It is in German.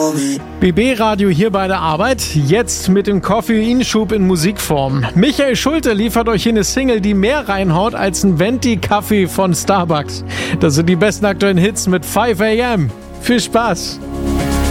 BB Radio hier bei der Arbeit, jetzt mit dem Koffeinschub in Musikform. Michael Schulte liefert euch hier eine Single, die mehr reinhaut als ein Venti-Kaffee von Starbucks. Das sind die besten aktuellen Hits mit 5 AM. Viel Spaß!